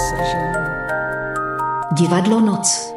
svržení. Divadlo Noc.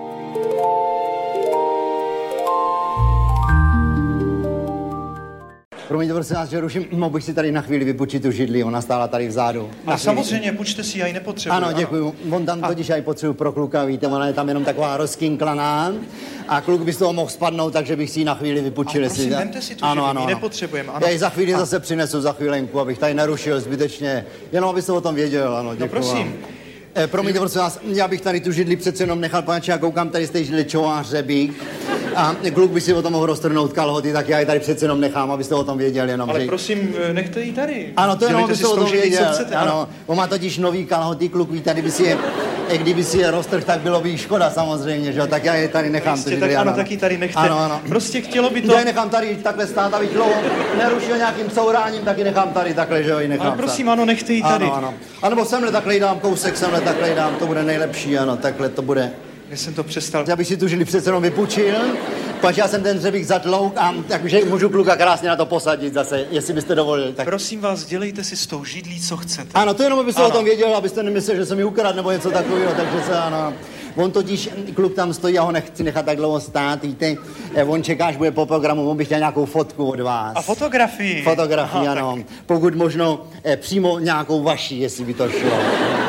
Promiňte, prosím vás, že ruším, mohl bych si tady na chvíli vypůjčit tu židli, ona stála tady vzadu. A samozřejmě, půjčte si, já ji nepotřebuji. Ano, děkuju. On tam totiž já ji potřebuji pro kluka, víte, ona je tam jenom taková rozkinklaná a kluk by z toho mohl spadnout, takže bych si ji na chvíli vypůjčil. Prosím, vemte si tu židli, ji nepotřebujeme. Já ji za chvíli zase přinesu, za chvílenku, abych tady nerušil zbytečně, jenom abyste o tom věděl, ano, děkuju. No prosím. Promiňte, prosím vás, já bych tady tu židli přece jenom nechal, paneče, já koukám tady z té židli čová hřebík. A kluk by si o tom mohl roztrhnout kalhoty, tak já ji tady přece jenom nechám, abyste o tom věděli. Jenom, ale že... prosím, nechte ji tady. Ano, to jenom abyste o tom věděli. Ano. Ano, on má totiž nový kalhoty, kluk ví, tady by si je, kdyby si je roztrhl, tak bylo by škoda samozřejmě, že jo, tak já je tady nechám. Jistě, tak ano, tak ji tady nechte. Ano. Prostě chtělo by to... Já ji nechám tady takhle stát, abych dlouho nerušil nějakým couráním, tak ji nechám tady takhle, že jo, ji nechám. Ale prosím, ano, nechte ji tady. Ano. A nebo semhle takhle jí dám kousek, semhle takhle jí dám, to bude nejlepší, ano, takhle to bude. Já jsem to přestal. Já bych si tu židli přece jenom vypůjčil, pač já jsem ten hřebík zatlouk a takže můžu kluka krásně na to posadit zase, jestli byste dovolili. Tak... Prosím vás, dělejte si s tou židlí, co chcete. Ano, to jenom abyste o tom věděl, abyste nemysleli, že jsem ji ukradl nebo něco takového, takže se ano. On totiž, kluk tam stojí, já ho nechci nechat tak dlouho stát, víte, on čeká, až bude po programu, on by chtěl nějakou fotku od vás. A fotografii? Fotografii, ano. Tak... Pokud možno přímo nějakou vaší, jestli by to šlo.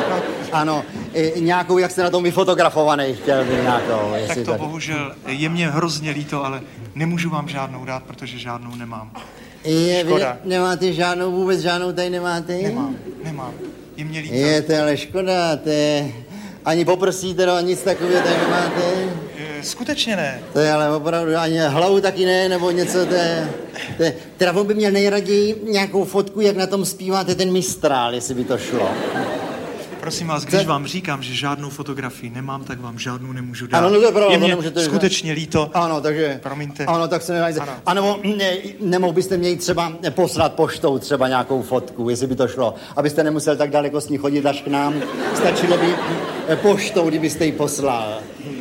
Ano, nějakou, jak jste na tom vyfotografovaný, chtěl by nějakou. Tak to tady... bohužel, je mě hrozně líto, ale nemůžu vám žádnou dát, protože žádnou nemám. Škoda. Vy nemáte žádnou, vůbec žádnou tady nemáte? Nemám. Je mě líto. Je to ale škoda, to je... Ani poprsíte, no, nic takového tady nemáte? Skutečně ne. To je ale opravdu, ani hlavu taky ne, nebo něco, to je... Teda on by měl nejraději nějakou fotku, jak na tom zpíváte ten Mistrál, jestli by to šlo. Prosím vás, když vám říkám, že žádnou fotografii nemám, tak vám žádnou nemůžu dát. Ano, no to je pravda, je mě skutečně líto. Ano, takže... Promiňte. Ano, tak se nenajde. A nebo nemohl byste mě třeba poslat poštou třeba nějakou fotku, jestli by to šlo. Abyste nemusel tak daleko s ní chodit až k nám. Stačilo by poštou, kdybyste ji poslal.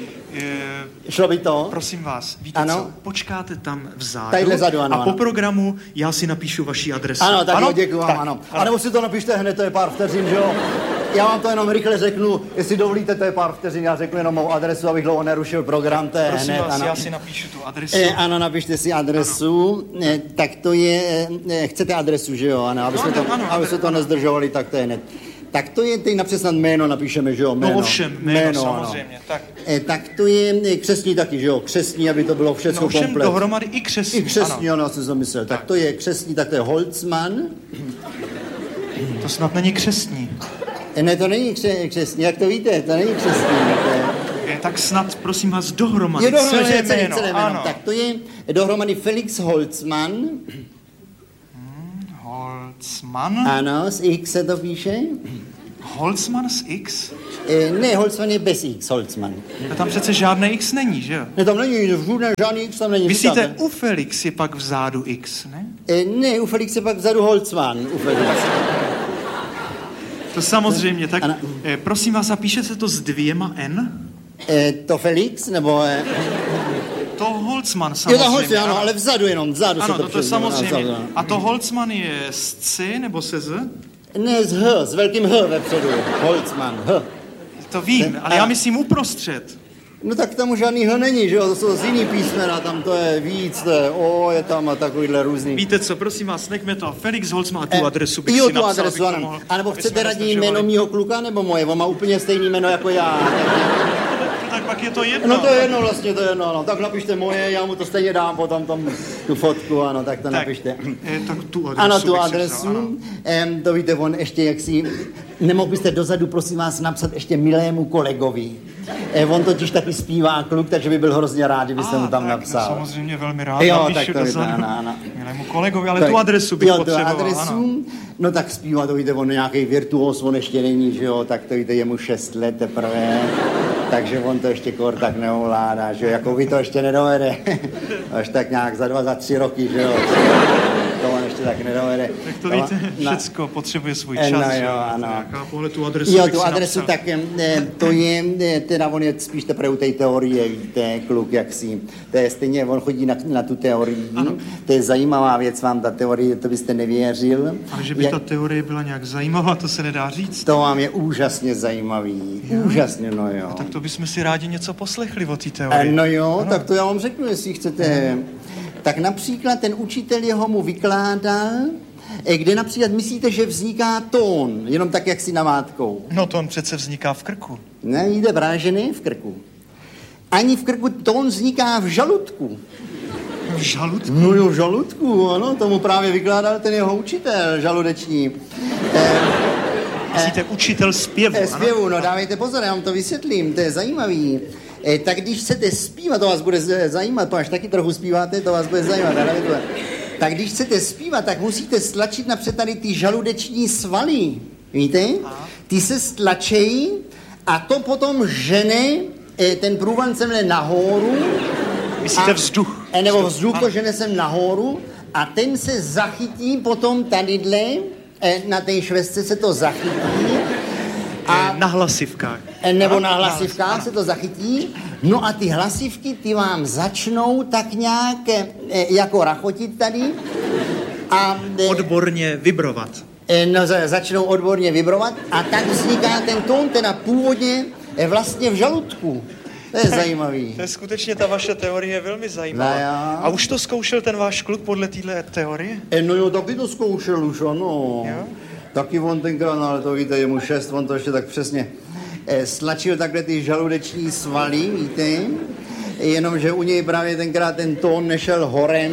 Šlo by to? Prosím vás, víte co? Počkáte tam vzadu. Tadyhle zadu, ano, a po programu já si napíšu vaši adresu. Ano, tak jo, děkuji vám, ano. A nebo si to napište hned, to je pár vteřin, že jo? Já vám to jenom rychle řeknu, jestli dovolíte, to je pár vteřin, já řeknu jenom mou adresu, abych dlouho nerušil program, to je prosím hned, vás, ano. Já si napíšu tu adresu. Ano, napište si adresu, tak to je, chcete adresu, že jo, ano, aby se to nezdržovali, tak to je hned. Tak to je, teď napřed snad jméno napíšeme, že jo, jméno. No ovšem, jméno samozřejmě, tak. Tak to je křestní taky, že jo, křestní, aby to bylo všechno komplet. No ovšem dohromady i křestní, I křestní, ano, jsem zamyslel. Tak to je křestní, tak to je Holzmann. To snad není křestní. Ne, to není křestní, jak to víte, to není křestní. Tak snad, prosím vás, dohromady celé jméno. Ano. Tak to je dohromady Felix Holzmann. Holzmann? Ano, s X se to píše. Holzmann s X? Ne, Holzmann je bez X, Holzmann. A tam přece žádné X není, že jo? Ne, tam není, žádný X tam není. Myslíte, u Felix je pak vzadu X, ne? Ne, u Felix je pak vzadu Holzmann, u Felix. To samozřejmě, tak prosím vás, a píšete to s 2 N? To Felix, nebo... To Holzmann samozřejmě. Jo, to Holzmann, ano, ale vzadu jenom, vzadu ano, se to to samozřejmě. Vzadu. A to Holzmann je s C nebo se Z? Ne, s H, s velkým H vepředu. Holzmann, H. To vím, ale já myslím uprostřed. No tak tam žádný H není, že jo, to jsou z jiný písmena, tam to je víc, to je O, je tam a takovýhle různý. Víte co, prosím vás, nechme to, Felix Holzmann a tu adresu bych si tu napsal, adresu, ano. A nebo chcete raději jméno mýho kluka, nebo moje, on má úplně stejný jméno jako já. Tak pak je to jedno. No to je jedno vlastně, to je jedno, ano. Tak napište moje, já mu to stejně dám potom tu fotku, ano, tak to napište. Tak tu adresu. Ano, tu adresu. To víte, on ještě jaksi, nemohl byste dozadu, prosím vás, napsat ještě milému kolegovi. On totiž taky zpívá kluk, takže by byl hrozně rád, kdybyste mu tam napsal. No, samozřejmě velmi rád napíšu dozadu. Milému kolegovi, ale tu adresu bych potřeboval. Tu adresu, ano. No tak zpívá, to víte, on nějaký virtuos, on ještě není, že jo, tak to víte, je mu 6 let teprve. Takže on to ještě kor tak neovládá, že jo, jako vy to ještě nedovede. Až tak nějak za 2, za 3 roky, že jo. To on ještě ještě tak nedovede. Tak to víte, všecko potřebuje svůj čas. No že jo, ano. Chápu, ale tu adresu Jo, bych tu si adresu, napsal. tak to je, teda on je spíš teprve u té teorie, víte, kluk jaksi. To je stejně, on chodí na tu teorii. Ano. To je zajímavá věc vám, ta teorie, to byste nevěřil. Ale že by ta teorie byla nějak zajímavá, to se nedá říct. To vám je úžasně zajímavý. Jo? Úžasně, no jo. A tak to bychom si rádi něco poslechli o té teorii. No jo, ano. Tak to já vám řeknu, jestli chcete. Tak například ten učitel jeho mu vykládal, kde například myslíte, že vzniká tón, jenom tak, jak si namátkou. No tón přece vzniká v krku. Nejde vrážený v krku. Ani v krku tón vzniká v žaludku. V žaludku? No jo, v žaludku, ano, tomu právě vykládal ten jeho učitel žaludeční. Myslíte učitel zpěvu, Zpěvu, no dávejte pozor, já vám to vysvětlím, to je zajímavý. Tak když chcete zpívat, to vás bude zajímat, to až taky trochu zpíváte, to vás bude zajímat. Tak když chcete zpívat, tak musíte stlačit napřed tady ty žaludeční svaly, víte? Ty se stlačejí a to potom žene ten průvan semhle nahoru. Myslíte vzduch? Nebo vzduch to žene sem nahoru a ten se zachytí potom tadyhle, na té švestce se to zachytí. A na hlasivkách. Nebo na hlasivkách se to zachytí. No a ty hlasivky, ty vám začnou tak nějak jako rachotit tady. A odborně vibrovat. No, začnou odborně vibrovat a tak vzniká ten tón, teda původně vlastně v žaludku. To je zajímavý. To je skutečně, ta vaše teorie je velmi zajímavá. No, a už to zkoušel ten váš kluk podle téhle teorie? No jo, taky to zkoušel už, ano. Jo? Taky on tenkrát, no, ale to víte, je mu 6, on to ještě tak přesně stlačil takhle ty žaludeční svaly, víte, jenomže u něj právě tenkrát ten tón nešel horem.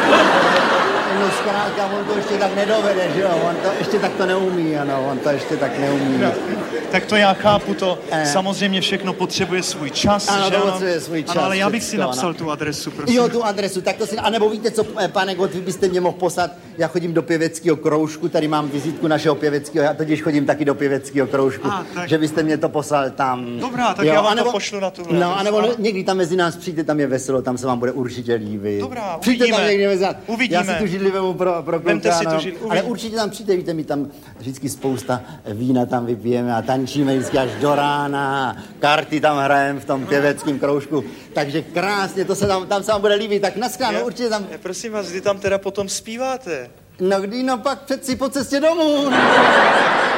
No zkrátka, on to ještě tak nedovede, že jo, on to ještě tak to neumí, ano, on to ještě tak neumí. No, tak to já chápu, to samozřejmě všechno potřebuje svůj čas, ano, že to potřebuje svůj čas. Ano, ale já bych si všecko, napsal tu adresu, prosím. Jo, tu adresu, tak to si, anebo víte co, pane Gott, vy byste mě mohl poslat, já chodím do pěveckého kroužku, tady mám vizitku našeho pěveckého, já totiž chodím taky do pěveckého kroužku, že byste mě to poslal tam. Dobrá, tak jo, já vám to pošlu na tuhle. No, anebo někdy tam mezi nás přijďte, tam je veselo, tam se vám bude určitě líbit. Dobrá, přijďte uvidíme. Tam někdy mezi nás. Uvidíme. Já si tu židli vemu pro Vemte si kluka, tu židli, ale určitě tam přijďte, víte, my tam vždycky spousta vína tam vypijeme a tančíme vždycky až do rána, karty tam hrajeme v tom pěveckém kroužku, takže krásně, to se tam se vám bude líbit, tak naschráno, určitě tam. Prosím vás, kdy tam teda potom zpíváte? No kdy, no pak přeci po cestě domů.